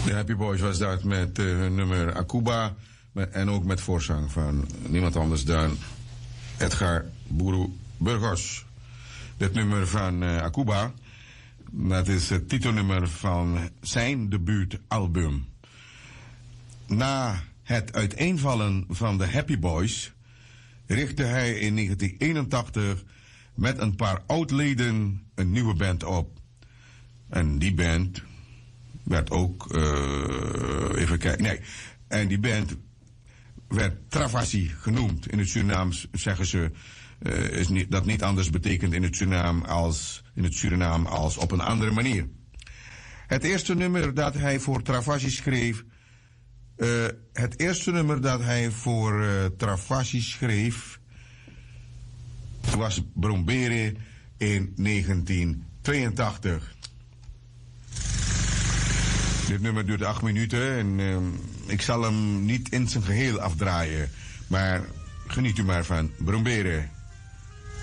De Happy Boys was dat met hun nummer Akuba. En ook met voorzang van niemand anders dan Edgar Buru Burgos. Dit nummer van Akuba, dat is het titelnummer van zijn debuutalbum. Na het uiteenvallen van de Happy Boys richtte hij in 1981 met een paar oudleden een nieuwe band op. En die band werd ook, even kijken, nee, en die band werd Travassi genoemd. In het Surinaams zeggen ze dat niet anders betekent in het Suriname als op een andere manier. Het eerste nummer dat hij voor Travassi schreef, was Brombere in 1982. Dit nummer duurt 8 minuten en ik zal hem niet in zijn geheel afdraaien. Maar geniet u maar van Brombere.